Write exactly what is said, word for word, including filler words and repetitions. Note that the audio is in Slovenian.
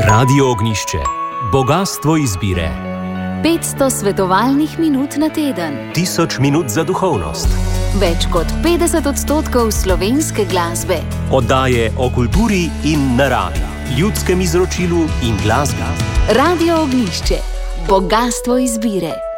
Radio Ognjišče. Bogastvo izbire. petsto svetovalnih minut na teden. Tisoč minut za duhovnost. Več kot petdeset odstotkov slovenske glasbe. Oddaje o kulturi in naravi, ljudskem izročilu in glasbi. Radio Ognjišče. Bogastvo izbire.